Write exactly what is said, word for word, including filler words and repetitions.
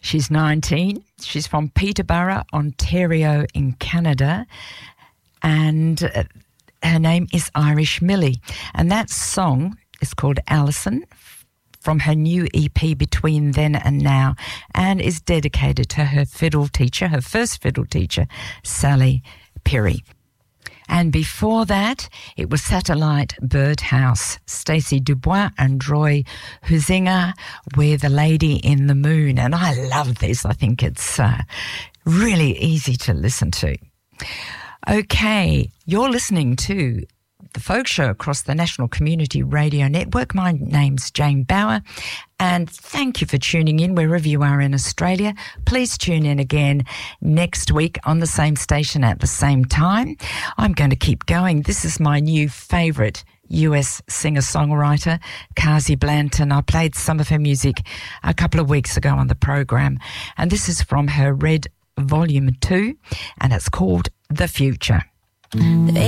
She's nineteen. She's from Peterborough, Ontario in Canada. And uh, her name is Irish Millie. And that song is called Alison, from her new E P Between Then and Now, and is dedicated to her fiddle teacher, her first fiddle teacher, Sally Perry. And before that, it was Satellite Birdhouse, Stacey Dubois and Roy Huizinga, We're the Lady in the Moon. And I love this. I think it's uh, really easy to listen to. Okay, you're listening to The Folk Show across the National Community Radio Network. My name's Jane Bauer, and thank you for tuning in wherever you are in Australia. Please tune in again next week on the same station at the same time. I'm going to keep going. This is my new favourite U S singer-songwriter, Kazi Blanton. I played some of her music a couple of weeks ago on the program, and this is from her Red Volume two, and it's called The Future. The